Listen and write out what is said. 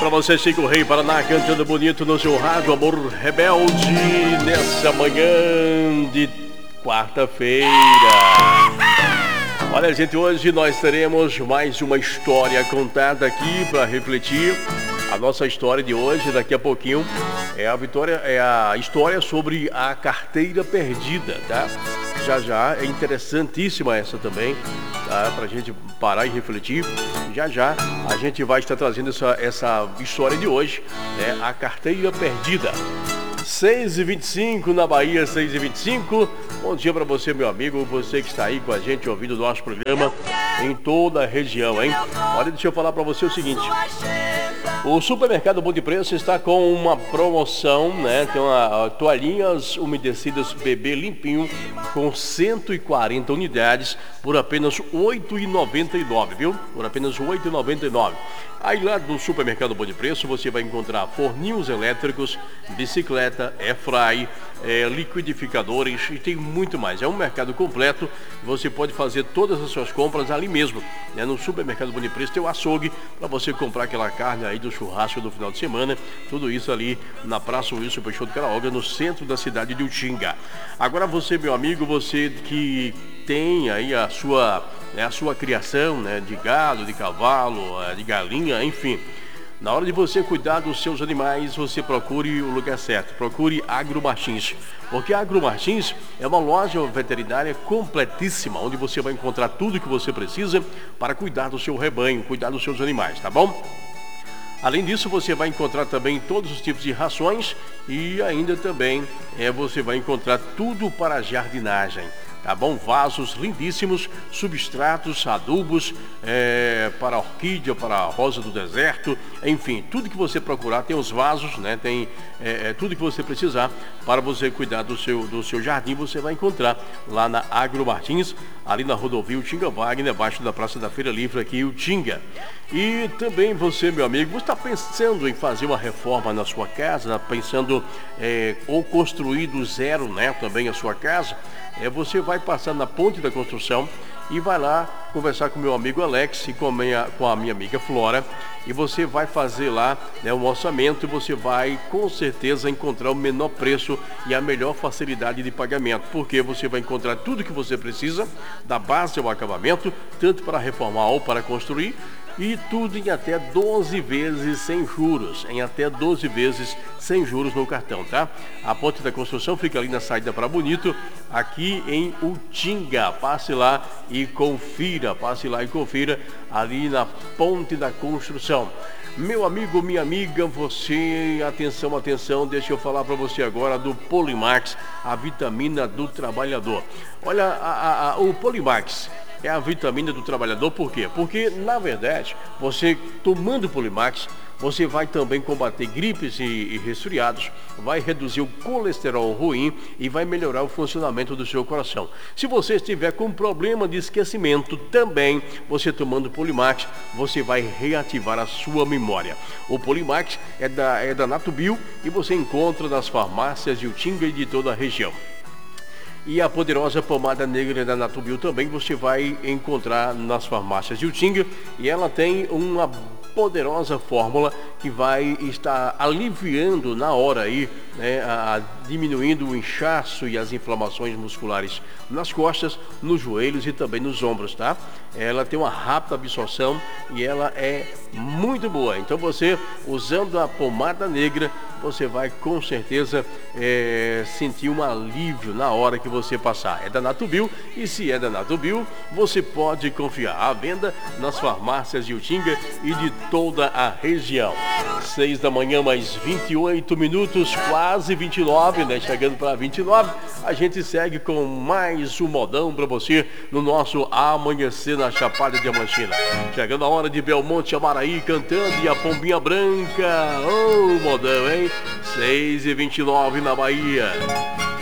pra você, Chico Rei Paraná, cantando bonito no seu rádio, Amor Rebelde, nessa manhã de quarta-feira. Olha, gente, hoje nós teremos mais uma história contada aqui para refletir. A nossa história de hoje, daqui a pouquinho, é a história sobre a carteira perdida, tá? Já, é interessantíssima essa também, tá? Pra gente parar e refletir. Já, a gente vai estar trazendo essa história de hoje, né? A carteira perdida. 6h25 na Bahia, 6h25. Bom dia para você, meu amigo, você que está aí com a gente ouvindo o nosso programa em toda a região, hein? Olha, deixa eu falar para você o seguinte. O Supermercado Bom de Preço está com uma promoção, né? Tem toalhinhas umedecidas bebê limpinho com 140 unidades por apenas R$ 8,99, viu? Por apenas R$ 8,99. Aí lá no Supermercado Bom de Preço você vai encontrar forninhos elétricos, bicicleta, airfry, liquidificadores e tem muito mais. É um mercado completo, você pode fazer todas as suas compras ali mesmo, né? No Supermercado Bom de Preço tem o açougue para você comprar aquela carne aí do churrasco do final de semana, tudo isso ali na Praça Wilson Peixoto de Caraolga, no centro da cidade de Utinga. Agora você, meu amigo, você que tem aí a sua criação, né, de gado, de cavalo, de galinha, enfim. Na hora de você cuidar dos seus animais, você procure o lugar certo. Procure Agro Martins. Porque a Agro Martins é uma loja veterinária completíssima, onde você vai encontrar tudo que você precisa para cuidar do seu rebanho, cuidar dos seus animais, tá bom? Além disso, você vai encontrar também todos os tipos de rações e ainda também você vai encontrar tudo para a jardinagem. Tá bom? Vasos lindíssimos, substratos, adubos, para a orquídea, para a rosa do deserto, enfim, tudo que você procurar, tem os vasos, né? Tem tudo que você precisar para você cuidar do seu jardim, você vai encontrar lá na Agro Martins, ali na rodovia Utinga Wagner, abaixo da Praça da Feira Livre aqui, Utinga. E também você, meu amigo, você está pensando em fazer uma reforma na sua casa, pensando ou construir do zero, né, também a sua casa, você vai passar na Ponte da Construção e vai lá conversar com o meu amigo Alex e com a minha amiga Flora, e você vai fazer lá, né, um orçamento, e você vai com certeza encontrar o menor preço e a melhor facilidade de pagamento, porque você vai encontrar tudo que você precisa, da base ao acabamento, tanto para reformar ou para construir, e tudo em até 12 vezes sem juros, no cartão, tá? A Ponte da Construção fica ali na saída para Bonito, aqui em Utinga. Passe lá e confira ali na Ponte da Construção. Meu amigo, minha amiga, você, atenção, deixa eu falar para você agora do Polimax, a vitamina do trabalhador. Olha, o Polimax é a vitamina do trabalhador, por quê? Porque, na verdade, você tomando Polimax, você vai também combater gripes e resfriados, vai reduzir o colesterol ruim e vai melhorar o funcionamento do seu coração. Se você estiver com problema de esquecimento também, você tomando Polimax, você vai reativar a sua memória. O Polimax é da Natubio e você encontra nas farmácias de Utinga e de toda a região. E a poderosa pomada negra da Natubio também você vai encontrar nas farmácias de Utinga, e ela tem uma poderosa fórmula que vai estar aliviando na hora aí, né, diminuindo o inchaço e as inflamações musculares nas costas, nos joelhos e também nos ombros, tá? Ela tem uma rápida absorção e ela é muito boa. Então você, usando a pomada negra, você vai com certeza sentir um alívio na hora que você passar. É da Natubio, e se é da Natubio, você pode confiar. À venda nas farmácias de Utinga e de toda a região. 6 da manhã, mais 28 minutos, quase 29, né? Chegando para 29, a gente segue com mais um modão para você no nosso Amanhecer na Chapada Diamantina. Chegando a hora de Belmonte Amaraí cantando e a Pombinha Branca. Modão, hein? 6h29 na Bahia.